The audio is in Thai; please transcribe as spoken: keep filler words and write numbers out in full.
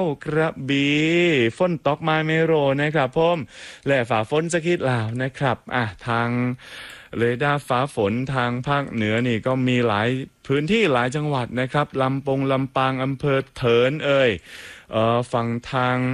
กระบี่ฝนตกมาไม่โรนะครับผมและฝ่าฝนจะคิดลาวนะครับอ่ะทางเรดาร์ฟ้าฝนทางภาคเหนือนี่ก็มีหลายพื้นที่หลายจังหวัดนะครับลำปงลำปางอำเภอเถินเอ่ยเอ่อฝั่งทาง